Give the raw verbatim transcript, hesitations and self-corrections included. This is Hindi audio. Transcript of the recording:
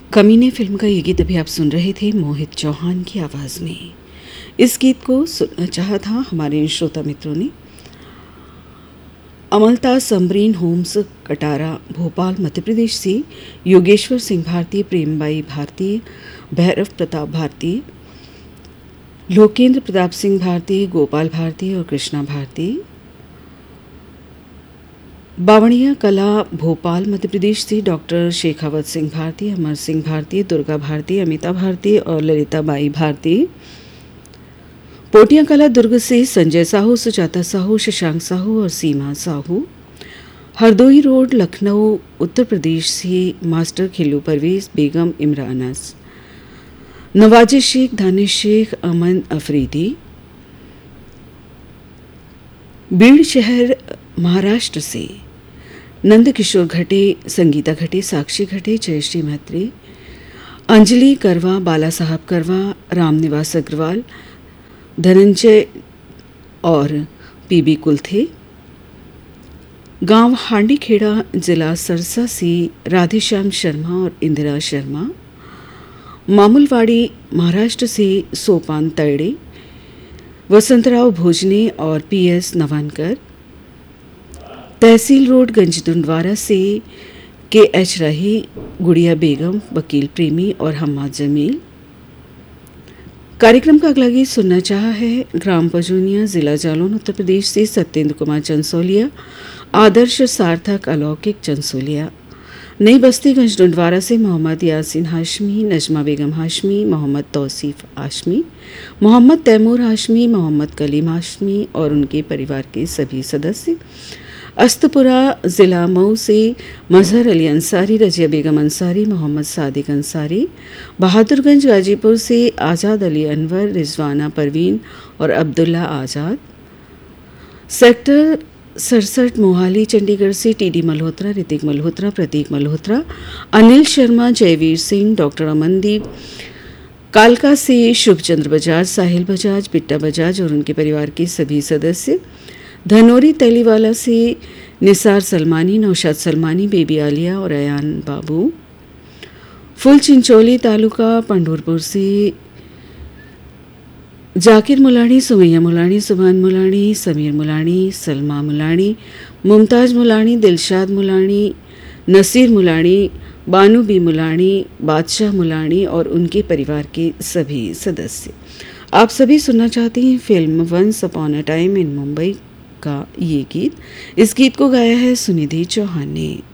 कमीने फिल्म का ये गीत अभी आप सुन रहे थे मोहित चौहान की आवाज़ में। इस गीत को सुनना चाहा था हमारे श्रोता मित्रों ने। अमलता समरीन होम्स कटारा भोपाल मध्य प्रदेश से योगेश्वर सिंह भारती, प्रेमबाई भारती, भैरव प्रताप भारती, लोकेंद्र प्रताप सिंह भारती, गोपाल भारती और कृष्णा भारती। बावड़िया कला भोपाल मध्य प्रदेश से डॉक्टर शेखावत सिंह भारती, अमर सिंह भारती, दुर्गा भारती, अमिता भारती और ललिता बाई भारती। पोटिया कला दुर्ग से संजय साहू, सुजाता साहू, शशांक साहू और सीमा साहू। हरदोई रोड लखनऊ उत्तर प्रदेश से मास्टर खिल्लू परवेज, बेगम इमरानस, नवाजिश शेख, दानिश शेख, अमन अफरीदी। बीड़ शहर महाराष्ट्र से नंद किशोर घटे, संगीता घटे, साक्षी घटे, जयश्री मैत्री, अंजलि करवा, बाला साहब करवा, रामनिवास अग्रवाल, धनंजय और पीबी कुलथे। गांव हांडीखेड़ा, जिला सरसा से राधेश्याम शर्मा और इंदिरा शर्मा। मामूलवाड़ी महाराष्ट्र से सोपान तैड़े, वसंतराव भोजने और पी एस नवानकर। तहसील रोड गंजदुंडवारा से के एच राही, गुड़िया बेगम, वकील प्रेमी और हम्माद जमील। कार्यक्रम का अगला गीत सुनना चाहा है ग्राम पजूनिया, जिला जालौन उत्तर प्रदेश से सत्येंद्र कुमार चंसोलिया, आदर्श सार्थक, अलौकिक चंसोलिया। नई बस्ती गंजडुंडवारा से मोहम्मद यासीन हाशमी, नजमा बेगम हाशमी, मोहम्मद तौसीफ हाशमी, मोहम्मद तैमूर हाशमी, मोहम्मद कलीम हाशमी और उनके परिवार के सभी सदस्य। अस्तपुरा ज़िला मऊ से मजहर अली अंसारी, रजिया बेगम अंसारी, मोहम्मद सादिक अंसारी। बहादुरगंज गाजीपुर से आज़ाद अली अनवर, रिजवाना परवीन और अब्दुल्ला आज़ाद। सेक्टर सड़सठ मोहाली चंडीगढ़ से टीडी मल्होत्रा, ऋतिक मल्होत्रा, प्रतीक मल्होत्रा, अनिल शर्मा, जयवीर सिंह, डॉक्टर अमनदीप। कालका से शुभचंद्र बजाज, साहिल बजाज, बिट्टा बजाज और उनके परिवार के सभी सदस्य। धनोरी तलीवाला से निसार सलमानी, नौशाद सलमानी, बेबी आलिया और अयान बाबू। फुल चिंचोली तालुका पंढरपुर से जाकिर मुलानी, सुमैया मुलानी, सुभान मुलानी, समीर मुलानी, सलमा मुलानी, मुमताज़ मुलानी, दिलशाद मुलानी, नसीर मुलानी, बानू बी मुलानी, बादशाह मुलानी और उनके परिवार के सभी सदस्य। आप सभी सुनना चाहते हैं film once upon a time in Mumbai का ये गीत। इस गीत को गाया है सुनिधि चौहान ने।